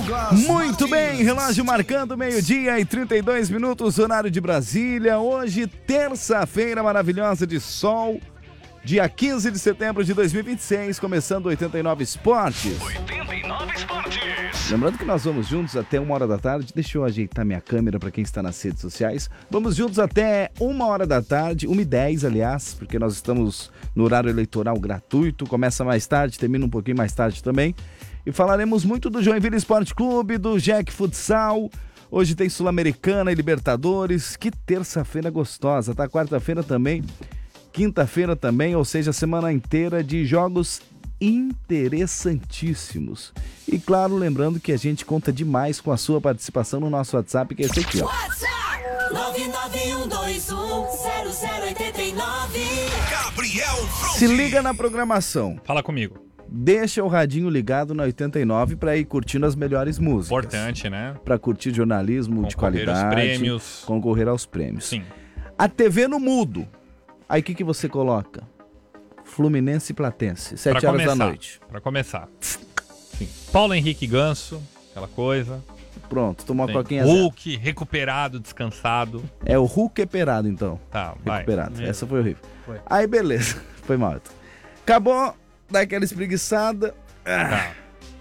Muito bem, relógio marcando 12:32, horário de Brasília. Hoje, terça-feira maravilhosa de sol, dia 15 de setembro de 2026, começando 89 Esportes. 89 Esportes. Lembrando que nós vamos juntos até 1h da tarde. Deixa eu ajeitar minha câmera para quem está nas redes sociais. Vamos juntos até 1h da tarde, 1h10, aliás, porque nós estamos no horário eleitoral gratuito. Começa mais tarde, termina um pouquinho mais tarde também. E falaremos muito do Joinville Esporte Clube, do Jack Futsal. Hoje tem Sul-Americana e Libertadores. Que terça-feira gostosa, tá? Quarta-feira também, quinta-feira também, ou seja, a semana inteira de jogos interessantíssimos. E claro, lembrando que a gente conta demais com a sua participação no nosso WhatsApp, que é esse aqui, ó. WhatsApp 991210089. Gabriel Fronte. Se liga na programação. Fala comigo. Deixa o radinho ligado na 89 para ir curtindo as melhores músicas. Importante, né? Para curtir jornalismo de qualidade. Concorrer aos prêmios. Sim. A TV no mudo. Aí o que você coloca? Fluminense e Platense, 7 horas da noite. Pra começar. Sim. Paulo Henrique Ganso, aquela coisa. Pronto, tomou uma Sim. coquinha. Hulk, recuperado, descansado. É o Hulk recuperado, então. Tá, vai. Recuperado. Essa foi horrível. Foi. Aí, beleza. Foi mal. Então. Acabou, dá aquela espreguiçada. Tá.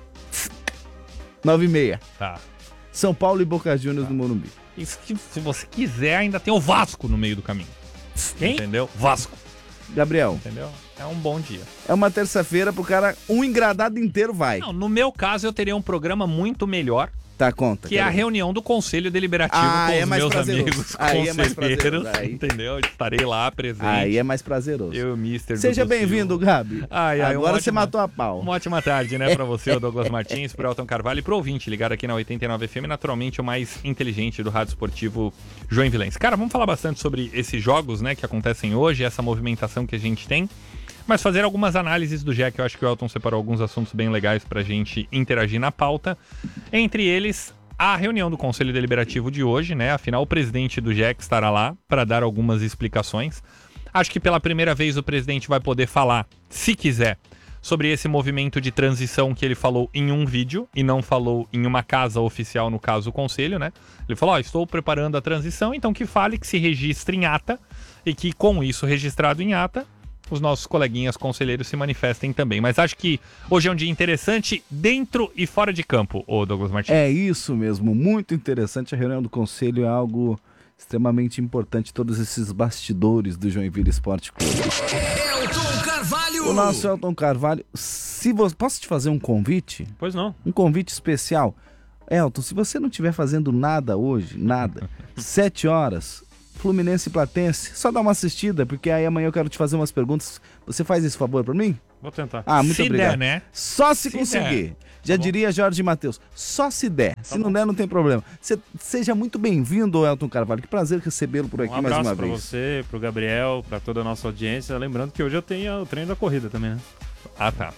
9h30. Tá. São Paulo e Boca Juniors no Morumbi. Isso que, se você quiser, ainda tem o Vasco no meio do caminho. Quem? Entendeu? Vasco. Gabriel. Entendeu? É um bom dia. É uma terça-feira pro cara, um engradado inteiro vai. Não, no meu caso, eu teria um programa muito melhor. Tá, conta. Que é a reunião do Conselho Deliberativo com os meus amigos conselheiros, entendeu? Estarei lá presente. Aí é mais prazeroso. Eu, Mr. Seja bem-vindo, Gabi. Agora você matou a pau. Uma ótima tarde, né, pra você, o Douglas Martins, pro Elton Carvalho e pro ouvinte ligado aqui na 89 FM, naturalmente o mais inteligente do rádio esportivo joinvilense. Cara, vamos falar bastante sobre esses jogos, né, que acontecem hoje, essa movimentação que a gente tem. Mas fazer algumas análises do Jack, eu acho que o Elton separou alguns assuntos bem legais pra gente interagir na pauta. Entre eles, a reunião do Conselho Deliberativo de hoje, né? Afinal, o presidente do Jack estará lá para dar algumas explicações. Acho que pela primeira vez o presidente vai poder falar, se quiser, sobre esse movimento de transição que ele falou em um vídeo e não falou em uma casa oficial, no caso o Conselho, né? Ele falou, estou preparando a transição, então que fale, que se registre em ata e que com isso registrado em ata, os nossos coleguinhas conselheiros se manifestem também. Mas acho que hoje é um dia interessante dentro e fora de campo, ô Douglas Martins. É isso mesmo, muito interessante. A reunião do Conselho é algo extremamente importante, todos esses bastidores do Joinville Esporte Clube. Elton Carvalho. O nosso Elton Carvalho, posso te fazer um convite? Pois não. Um convite especial. Elton, se você não estiver fazendo nada hoje, nada, 7 horas... Fluminense e Platense, só dá uma assistida, porque aí amanhã eu quero te fazer umas perguntas. Você faz esse favor pra mim? Vou tentar. Muito obrigado. Se der, né? Só se conseguir. Der. Já diria Jorge Matheus, só se der. Se não der, não tem problema. Seja muito bem-vindo, Elton Carvalho. Que prazer recebê-lo por aqui mais uma vez. Um abraço pra você, pro Gabriel, pra toda a nossa audiência. Lembrando que hoje eu tenho o treino da corrida também, né? Ah, tá.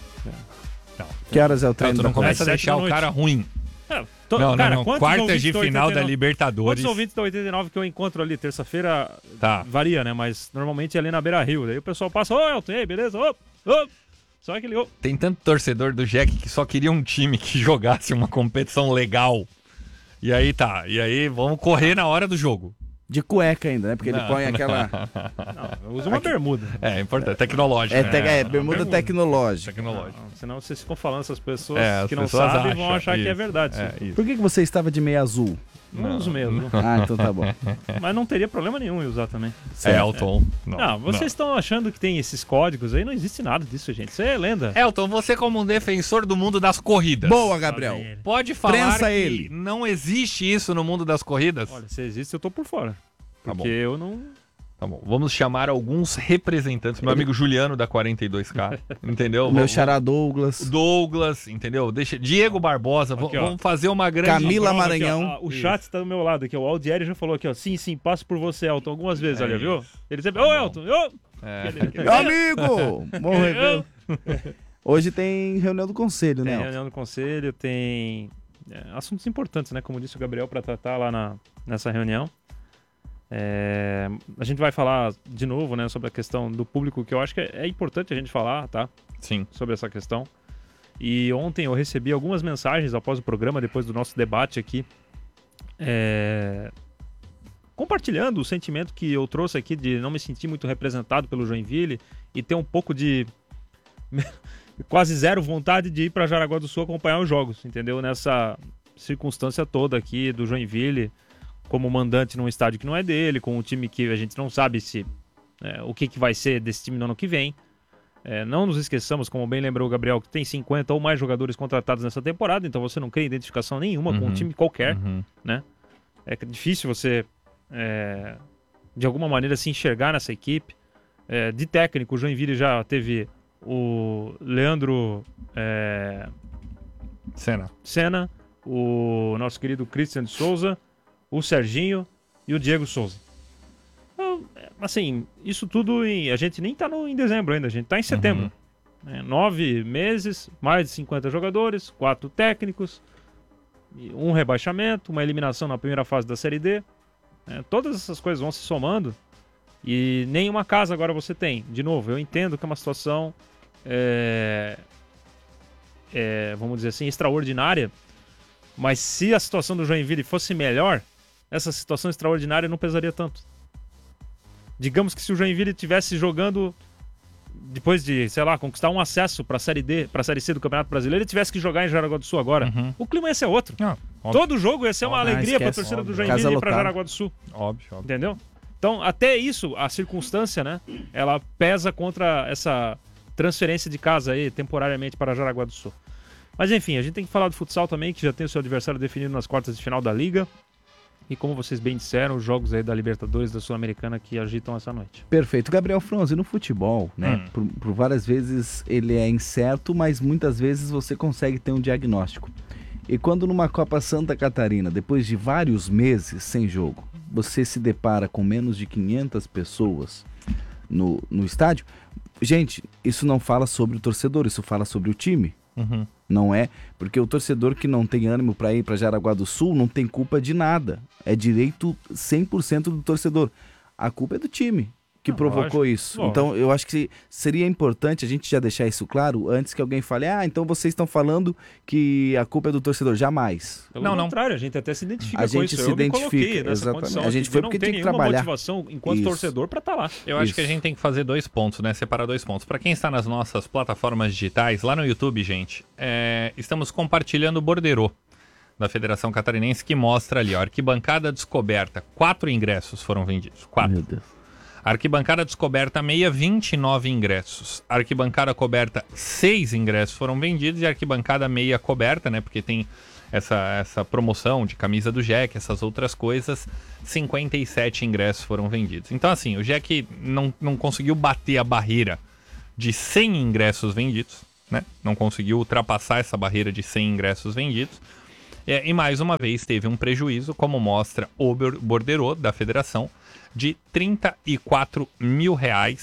Que horas é o treino tu da não corrida? começa a deixar o cara ruim. Cara, quartas de final da Libertadores. Quantos ouvintes da 89 que eu encontro ali terça-feira? Tá. Varia, né? Mas normalmente é ali na Beira-Rio. Daí o pessoal passa, Elton, e aí, beleza? Só que ligou. Tem tanto torcedor do Jack que só queria um time que jogasse uma competição legal. E aí vamos correr na hora do jogo. De cueca ainda, né? Porque ele põe aquela... Não, usa uma bermuda. É importante, tecnológica. Bermuda tecnológica. Senão vocês ficam falando, essas pessoas que não pessoas sabem vão achar que é verdade. Isso. Por que você estava de meia azul? Não uso mesmo. Então tá bom. Mas não teria problema nenhum em usar também. Elton. Não, vocês estão achando que tem esses códigos aí? Não existe nada disso, gente. Isso é lenda. Elton, você como um defensor do mundo das corridas. Boa, Gabriel. Pode falar Prensa que ele. não existe isso no mundo das corridas? Olha, se existe, eu tô por fora. Tá porque eu não... Tá bom, vamos chamar alguns representantes. Meu amigo Juliano da 42K, entendeu? Meu xará Douglas. Douglas, entendeu? Diego Barbosa, Aqui, vamos fazer uma grande... Camila Maranhão. Aqui, o chat tá do meu lado aqui, ó. O Aldieri já falou aqui, ó. Sim, passo por você, Elton, algumas vezes, olha, viu? Ele sempre, Elton, Amigo! Bom rever. Hoje tem reunião do conselho, né? Tem reunião do conselho, tem assuntos importantes, né? Como disse o Gabriel, para tratar lá nessa reunião. A gente vai falar de novo, né, sobre a questão do público, que eu acho que é importante a gente falar, tá? Sim. Sobre essa questão. E ontem eu recebi algumas mensagens após o programa, depois do nosso debate aqui, compartilhando o sentimento que eu trouxe aqui de não me sentir muito representado pelo Joinville e ter um pouco de quase zero vontade de ir para Jaraguá do Sul acompanhar os jogos, entendeu? Nessa circunstância toda aqui do Joinville como mandante num estádio que não é dele, com um time que a gente não sabe o que vai ser desse time no ano que vem. Não nos esqueçamos, como bem lembrou o Gabriel, que tem 50 ou mais jogadores contratados nessa temporada, então você não cria identificação nenhuma com um time qualquer, né? É difícil você, de alguma maneira, se enxergar nessa equipe. De técnico, o Joinville já teve o Leandro Senna, o nosso querido Christian de Souza, o Serginho e o Diego Souza. Então, assim, isso tudo a gente nem tá em dezembro ainda, a gente tá em setembro. 9 meses, mais de 50 jogadores, 4 técnicos, um rebaixamento, uma eliminação na primeira fase da Série D. Todas essas coisas vão se somando e nenhuma casa agora você tem. De novo, eu entendo que é uma situação, vamos dizer assim, extraordinária, mas se a situação do Joinville fosse melhor, essa situação extraordinária não pesaria tanto. Digamos que se o Joinville estivesse jogando, depois de, sei lá, conquistar um acesso para a Série D, para a Série C do Campeonato Brasileiro, ele tivesse que jogar em Jaraguá do Sul agora, o clima ia ser outro. Todo jogo ia ser uma alegria para a torcida do Joinville ir para Jaraguá do Sul. Óbvio. Entendeu? Então, até isso, a circunstância, né, ela pesa contra essa transferência de casa aí, temporariamente para Jaraguá do Sul. Mas enfim, a gente tem que falar do futsal também, que já tem o seu adversário definido nas quartas de final da Liga. E como vocês bem disseram, os jogos aí da Libertadores, da Sul-Americana que agitam essa noite. Perfeito. Gabriel Fronzi, no futebol, né? Por várias vezes ele é incerto, mas muitas vezes você consegue ter um diagnóstico. E quando numa Copa Santa Catarina, depois de vários meses sem jogo, você se depara com menos de 500 pessoas no estádio, gente, isso não fala sobre o torcedor, isso fala sobre o time. Não é? Porque o torcedor que não tem ânimo para ir para Jaraguá do Sul não tem culpa de nada. É direito 100% do torcedor. A culpa é do time que provocou isso. Então eu acho que seria importante a gente já deixar isso claro antes que alguém fale, então vocês estão falando que a culpa é do torcedor. Jamais. Pelo contrário, a gente até se identifica com isso. A gente se identifica, exatamente. A gente foi porque tinha que trabalhar. Motivação enquanto torcedor para estar lá. Eu acho que a gente tem que fazer 2 pontos, né? Separar 2 pontos. Para quem está nas nossas plataformas digitais, lá no YouTube, gente, estamos compartilhando o borderô da Federação Catarinense que mostra ali, arquibancada descoberta, 4 ingressos foram vendidos. 4. Meu Deus. Arquibancada descoberta meia, 29 ingressos. Arquibancada coberta, 6 ingressos foram vendidos. E arquibancada meia coberta, né? Porque tem essa promoção de camisa do Jack, essas outras coisas, 57 ingressos foram vendidos. Então, assim, o Jack não conseguiu bater a barreira de 100 ingressos vendidos, né? Não conseguiu ultrapassar essa barreira de 100 ingressos vendidos. E mais uma vez teve um prejuízo, como mostra o borderô da federação, de R$34 mil,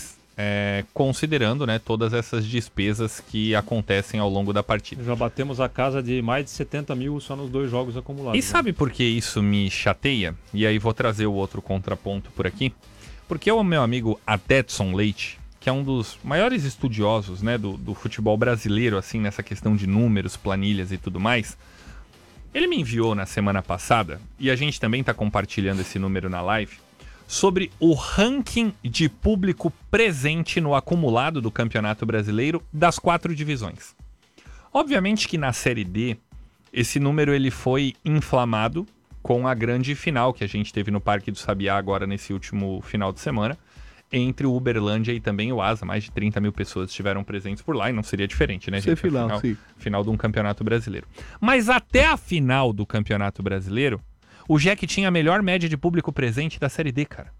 considerando, né, todas essas despesas que acontecem ao longo da partida. Já batemos a casa de mais de 70 mil só nos 2 jogos acumulados. E sabe por que isso me chateia? E aí vou trazer o outro contraponto por aqui. Porque o meu amigo Adedson Leite, que é um dos maiores estudiosos, né, do futebol brasileiro, assim, nessa questão de números, planilhas e tudo mais, ele me enviou na semana passada, e a gente também está compartilhando esse número na live, sobre o ranking de público presente no acumulado do Campeonato Brasileiro das 4 divisões. Obviamente que na Série D, esse número ele foi inflamado com a grande final que a gente teve no Parque do Sabiá agora nesse último final de semana, entre o Uberlândia e também o Asa. Mais de 30 mil pessoas estiveram presentes por lá e não seria diferente, né, gente? Final de um Campeonato Brasileiro. Mas até a final do Campeonato Brasileiro, o Jack tinha a melhor média de público presente da Série D, cara.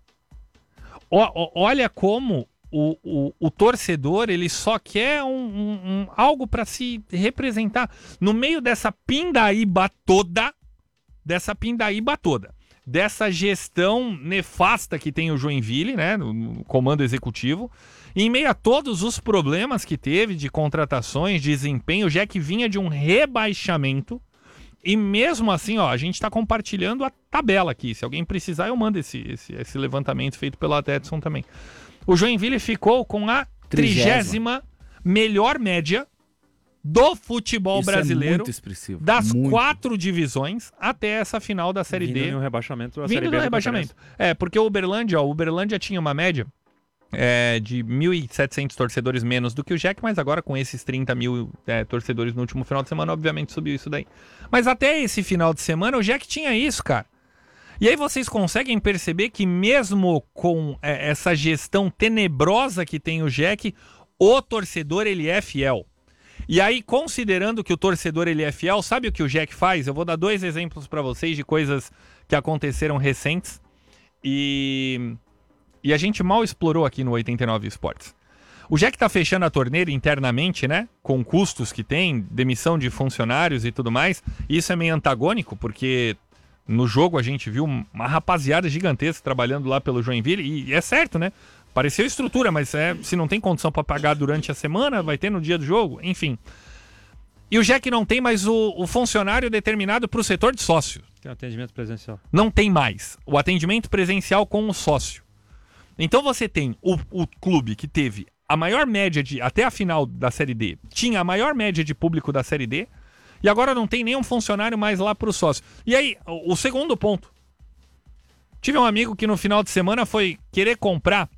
Olha como o torcedor, ele só quer algo para se representar. No meio dessa pindaíba toda, dessa gestão nefasta que tem o Joinville, né, no comando executivo, e em meio a todos os problemas que teve de contratações, desempenho, o Jack vinha de um rebaixamento. E mesmo assim, a gente está compartilhando a tabela aqui. Se alguém precisar, eu mando esse levantamento feito pelo Adedson também. O Joinville ficou com a 30ª melhor média do futebol Isso brasileiro, é muito expressivo. das muito. 4 divisões até essa final da Série D. Vindo no rebaixamento, a Vindo Série do B da rebaixamento. Porque o Uberlândia tinha uma média de 1.700 torcedores menos do que o Jack, mas agora com esses 30 mil torcedores no último final de semana, obviamente subiu isso daí. Mas até esse final de semana o Jack tinha isso, cara. E aí vocês conseguem perceber que mesmo com essa gestão tenebrosa que tem o Jack, o torcedor ele é fiel. E aí, considerando que o torcedor ele é fiel, sabe o que o Jack faz? Eu vou dar 2 exemplos para vocês de coisas que aconteceram recentes e a gente mal explorou aqui no 89 Esportes. O Jack tá fechando a torneira internamente, né? Com custos que tem, demissão de funcionários e tudo mais. E isso é meio antagônico, porque no jogo a gente viu uma rapaziada gigantesca trabalhando lá pelo Joinville. E é certo, né? Pareceu estrutura, mas se não tem condição para pagar durante a semana, vai ter no dia do jogo, enfim. E o Jack não tem mais o funcionário determinado para o setor de sócio. Tem atendimento presencial. Não tem mais o atendimento presencial com o sócio. Então você tem o clube que teve a maior média até a final da Série D, tinha a maior média de público da Série D, e agora não tem nenhum funcionário mais lá para o sócio. E aí, o segundo ponto. Tive um amigo que no final de semana foi querer comprar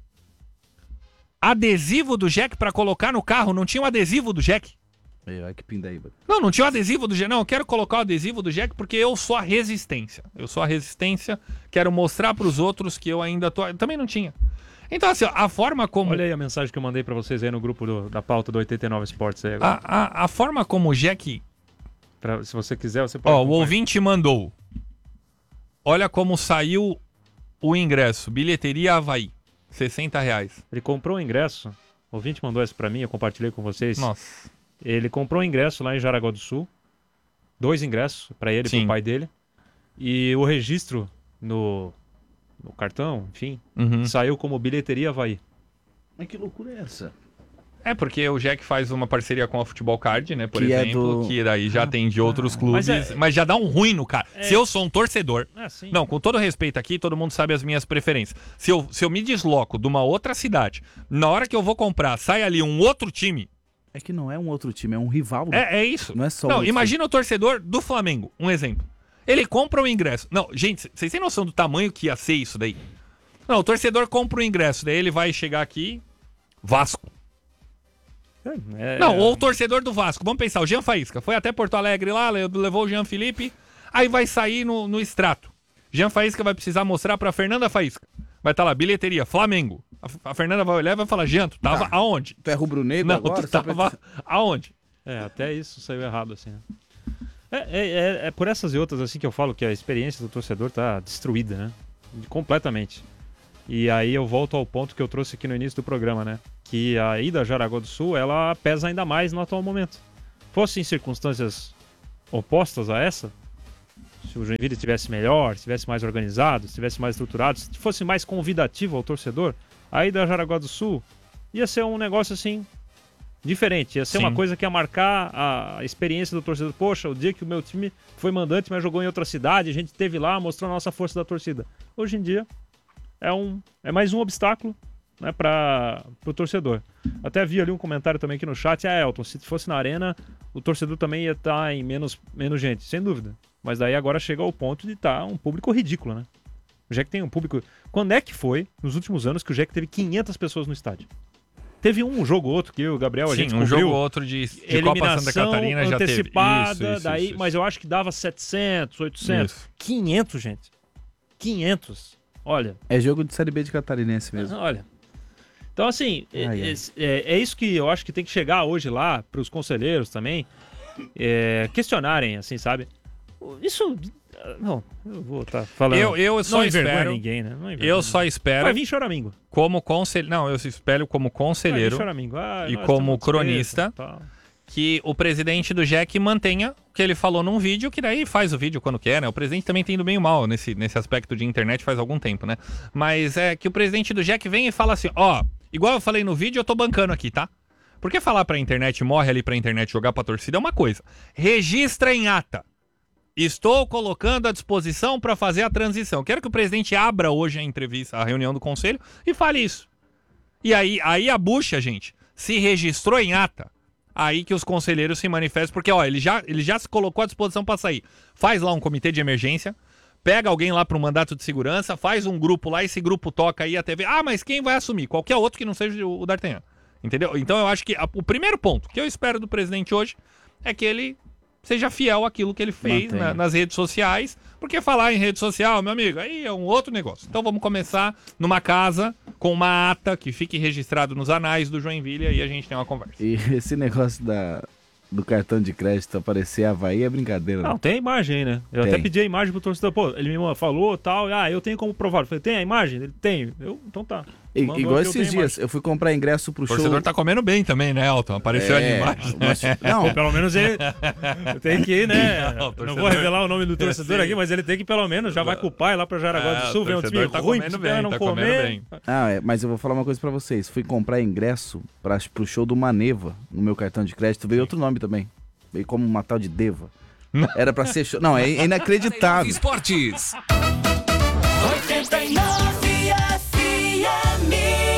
adesivo do Jack para colocar no carro, não tinha um adesivo do Jack. Ai, que pindaíba. Não tinha um adesivo do Jack. Não, eu quero colocar o adesivo do Jack porque eu sou a resistência. Eu sou a resistência, quero mostrar para os outros que eu ainda tô... Também não tinha. Então, assim, a forma como... Olha aí a mensagem que eu mandei para vocês aí no grupo da pauta do 89 Esportes aí agora. A forma como o Jack... Se você quiser, você pode... o ouvinte mandou. Olha como saiu o ingresso. Bilheteria Havaí. R$60. Ele comprou o ingresso. O ouvinte mandou essa para mim, eu compartilhei com vocês. Nossa. Ele comprou um ingresso lá em Jaraguá do Sul. 2 ingressos para ele e pro pai dele. E o registro no cartão, enfim, saiu como Bilheteria Havaí. Mas que loucura é essa? É porque o Jack faz uma parceria com a Futebol Card, né, por exemplo, que daí já atende outros clubes, mas já dá um ruim no cara. Se eu sou um torcedor, não, com todo respeito aqui, todo mundo sabe as minhas preferências. Se eu me desloco de uma outra cidade, na hora que eu vou comprar, sai ali um outro time... É que não é um outro time, é um rival. É isso. Não é só Não, imagina o torcedor do Flamengo, um exemplo. Ele compra o ingresso. Não, gente, vocês têm noção do tamanho que ia ser isso daí? Não, o torcedor compra o ingresso, daí ele vai chegar aqui, Vasco. Não, ou o torcedor do Vasco. Vamos pensar, o Jean Faísca foi até Porto Alegre lá, levou o Jean Felipe, aí vai sair no extrato. Jean Faísca vai precisar mostrar pra Fernanda Faísca. Vai estar lá, bilheteria, Flamengo. A Fernanda vai olhar e vai falar, Jean, tu tava aonde? Tu é rubro-negro não, agora? Tu tava aonde? Até isso saiu errado, assim, né? É por essas e outras, assim, que eu falo que a experiência do torcedor tá destruída, né? Completamente. E aí eu volto ao ponto que eu trouxe aqui no início do programa, né? Que a ida a Jaraguá do Sul, ela pesa ainda mais no atual momento. Fossem circunstâncias opostas a essa, se o Joinville estivesse melhor, estivesse mais organizado, estivesse mais estruturado, se fosse mais convidativo ao torcedor, a ida a Jaraguá do Sul ia ser um negócio assim, diferente. Ia ser uma coisa que ia marcar a experiência do torcedor. Poxa, o dia que o meu time foi mandante, mas jogou em outra cidade, a gente esteve lá, mostrou a nossa força da torcida. Hoje em dia, é mais um obstáculo, né, para o torcedor. Até vi ali um comentário também aqui no chat, Elton, se fosse na arena, o torcedor também ia estar em menos gente, sem dúvida. Mas daí agora chega ao ponto de estar um público ridículo, né? O Jack tem um público... Quando é que foi, nos últimos anos, que o Jack teve 500 pessoas no estádio? Teve um jogo ou outro que eu e o Gabriel, a gente um jogo ou outro de Copa Santa Catarina já teve. Antecipada, daí, mas eu acho que dava 700, 800. Isso. 500, gente. 500. Olha. É jogo de Série B de Catarinense mesmo. Olha. Então, assim, é isso que eu acho que tem que chegar hoje lá para os conselheiros também questionarem, assim, sabe? Isso... Não, eu vou estar falando. Eu só espero. Ninguém, né? Eu só espero. Vai vir choramingo. Como conselheiro. Não, eu espero como conselheiro. Vai vir choramingo. E como cronista. Que o presidente do Jack mantenha o que ele falou num vídeo, que daí faz o vídeo quando quer, né? O presidente também tem ido bem mal nesse aspecto de internet faz algum tempo, né? Mas é que o presidente do Jack vem e fala assim, igual eu falei no vídeo, eu tô bancando aqui, tá? Porque falar pra internet, morre ali pra internet jogar pra torcida é uma coisa. Registra em ata. Estou colocando à disposição para fazer a transição. Quero que o presidente abra hoje a entrevista, a reunião do conselho e fale isso. E aí a bucha, gente, se registrou em ata. aí que os conselheiros se manifestam, porque ó, ele já se colocou à disposição para sair. Faz lá um comitê de emergência, pega alguém lá para um mandato de segurança, faz um grupo lá, esse grupo toca aí a TV. Ah, mas quem vai assumir? Qualquer outro que não seja o D'Artagnan. Entendeu? Então eu acho que o primeiro ponto que eu espero do presidente hoje é que ele seja fiel àquilo que ele fez nas redes sociais, porque falar em rede social, meu amigo, aí é um outro negócio. Então vamos começar numa casa com uma ata que fique registrado nos anais do Joinville e aí a gente tem uma conversa. E esse negócio do cartão de crédito aparecer Avaí é brincadeira. Não, tem a imagem aí, né? Eu Tem. até pedi a imagem pro torcedor. Pô, ele me falou tal, eu tenho como provar. Eu falei, tem a imagem? Ele tem. Então tá. Mandou Igual que eu esses tenho dias, imagem. eu fui comprar ingresso pro O show. torcedor tá comendo bem também, né, Elton? Apareceu ali embaixo. mas- Pô, não, pelo menos ele tem que ir, né? Não, Não torcedor- vou revelar o nome do torcedor Sim. aqui, mas ele tem que pelo menos, já vai com o pai lá pra Jaraguá do Sul, ver um time torcedor tá ruim, comendo se ela não bem, comer. mas eu vou falar uma coisa pra vocês. Fui comprar ingresso pro show do Maneva no meu cartão de crédito. Veio outro nome também. Veio como uma tal de Deva. Era pra ser show. Não, é inacreditável. Esportes. 89 FM.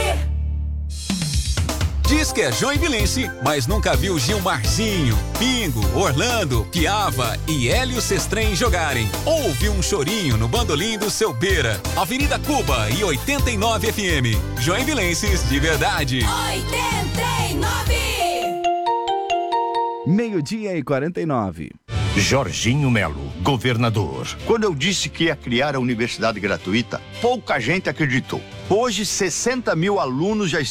Diz que é joinvilense, mas nunca viu Gilmarzinho, Pingo, Orlando, Piava e Hélio Sestrem jogarem. Ouve um chorinho no bandolim do seu Beira. Avenida Cuba e 89 FM. Joinvilenses de verdade. 89. 12:49. Jorginho Melo, governador. Quando eu disse que ia criar a universidade gratuita, pouca gente acreditou. Hoje, 60 mil alunos já estão